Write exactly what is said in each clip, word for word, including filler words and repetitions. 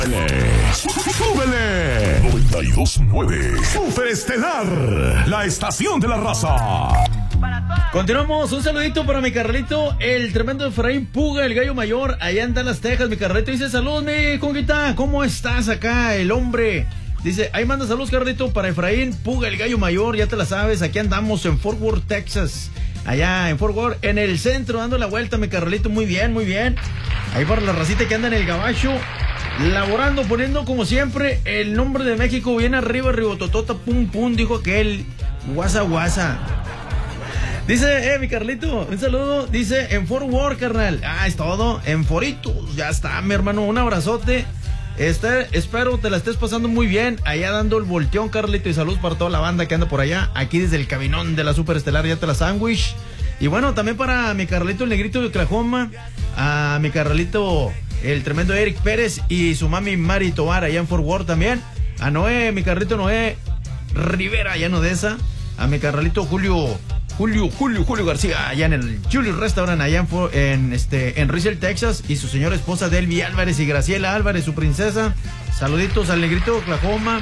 ¡Súbele! noventa y dos punto nueve Superestelar, la estación de la raza. Continuamos, un saludito para mi carnalito, el tremendo Efraín Puga, el gallo mayor, allá en Dallas, Texas. Mi carnalito dice: saludos, mi conguita, ¿cómo estás acá, el hombre? Dice, ahí manda saludos, carnalito, para Efraín Puga, el gallo mayor, ya te la sabes, aquí andamos en Fort Worth, Texas. Allá en Fort Worth, en el centro, dando la vuelta, mi carnalito, muy bien, muy bien. Ahí para la racita que anda en el gabacho, laborando, poniendo como siempre el nombre de México bien arriba, ribototota, pum pum, dijo aquel, guasa guasa. Dice, eh, mi Carlito, un saludo, dice, en Fort Worth, carnal. Ah, es todo, en Foritos, ya está, mi hermano, un abrazote. Este, espero te la estés pasando muy bien, allá dando el volteón, Carlito, y saludos para toda la banda que anda por allá, aquí desde el cabinón de la Superestelar, ya te la sándwich. Y bueno, también para mi Carlito, el negrito de Oklahoma, a mi Carlito, el tremendo Eric Pérez y su mami Mari Tobar, allá en Fort Worth también. A Noé, mi Carlito Noé Rivera, allá en Odessa. A mi Carlito Julio... Julio, Julio, Julio García, allá en el Julio Restaurant, allá en, en, este, en Russell, Texas, y su señora esposa Delvi Álvarez y Graciela Álvarez, su princesa. Saluditos al negrito de Oklahoma.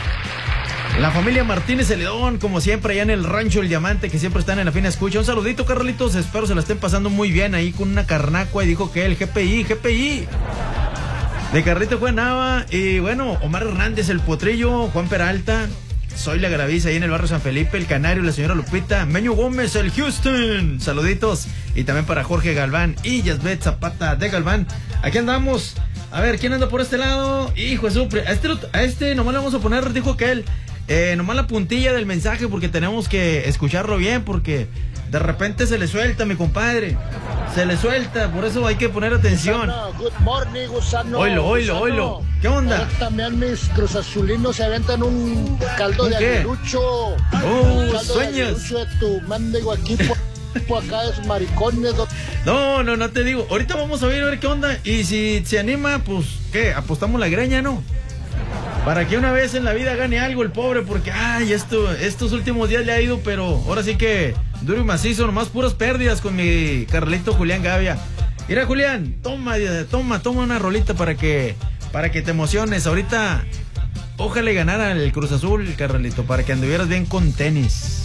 La familia Martínez Celedón, como siempre, allá en el Rancho El Diamante, que siempre están en la fina escucha. Un saludito, Carlitos, espero se la estén pasando muy bien ahí con una carnacua, y dijo que el G P I, G P I. De Carlito Juan Nava, y bueno, Omar Hernández, el Potrillo, Juan Peralta. Soy la Graviza ahí en el barrio San Felipe, el Canario, la señora Lupita, Meño Gómez, el Houston, saluditos. Y también para Jorge Galván y Yasbet Zapata de Galván. Aquí andamos. A ver, ¿quién anda por este lado? Hijo de su... A este, a este nomás le vamos a poner, dijo que él, eh, nomás la puntilla del mensaje, porque tenemos que escucharlo bien, porque de repente se le suelta, mi compadre. Se le suelta, por eso hay que poner atención. Gusano, good morning, Gusano. Oilo, oilo, oilo. ¿Qué onda? Ahora también mis cruzazulinos se aventan un caldo de ¿Qué? aguilucho. Oh, un caldo sueños. de aguilucho de tu mendigo equipo acá de sus maricones. No, no, no te digo. Ahorita vamos a ver a ver qué onda. Y si se anima, pues, ¿qué? Apostamos la greña, ¿no? Para que una vez en la vida gane algo el pobre, porque, ay, esto, estos últimos días le ha ido, pero ahora sí que duro y macizo, nomás puras pérdidas con mi Carlito Julián Gavia. Mira, Julián, toma, toma, toma una rolita para que, para que te emociones. Ahorita, ojalá ganara el Cruz Azul, Carlito, para que anduvieras bien con tenis.